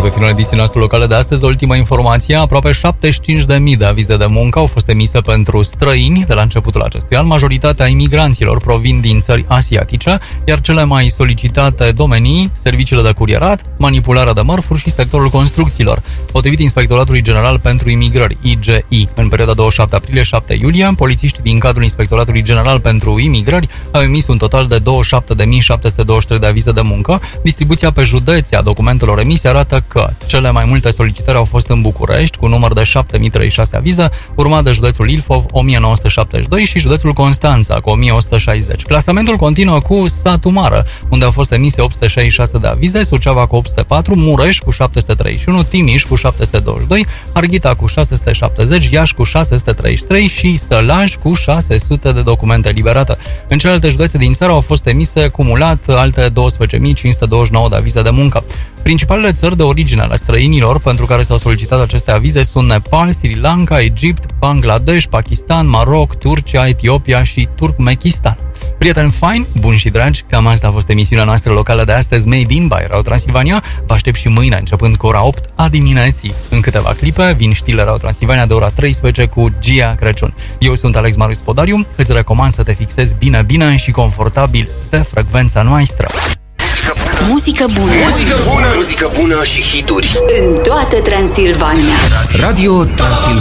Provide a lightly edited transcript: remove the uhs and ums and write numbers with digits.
Iar pe finalul ediției noastre locale de astăzi, ultima informație, aproape 75.000 de avize de muncă au fost emise pentru străini de la începutul acestui an. Majoritatea imigranților provin din țări asiatice, iar cele mai solicitate domenii, serviciile de curierat, manipularea de mărfuri și sectorul construcțiilor. Potrivit Inspectoratului General pentru Imigrări, IGI, în perioada 27 aprilie-7 iulie, polițiștii din cadrul Inspectoratului General pentru Imigrări au emis un total de 27.723 de avize de muncă. Distribuția pe județe a documentelor emise arată că cele mai multe solicitări au fost în București, cu număr de 7.036 avize, urmat de județul Ilfov, 1.972 și județul Constanța, cu 1.160. Clasamentul continuă cu Satu Mare, unde au fost emise 866 de avize, Suceava cu 804, Mureș cu 731, Timiș cu 722, Harghita cu 670, Iași cu 633 și Sălaj cu 600 de documente eliberate. În celelalte județe din țară au fost emise cumulat alte 12.529 de avize de muncă. Principalele țări de origine ale străinilor pentru care s-au solicitat aceste avize sunt Nepal, Sri Lanka, Egipt, Bangladesh, Pakistan, Maroc, Turcia, Etiopia și Turkmenistan. Prieteni faini, buni și dragi, cam asta a fost emisiunea noastră locală de astăzi, Made in by Radio Transilvania. Vă aștept și mâine, începând cu ora 8 a dimineții. În câteva clipe vin știrile Radio Transilvania de ora 13 cu Gia Crăciun. Eu sunt Alex Marius Podariu, îți recomand să te fixezi bine și confortabil pe frecvența noastră. Muzică bună. Muzică bună și hituri În toată Transilvania. Radio Transilvania.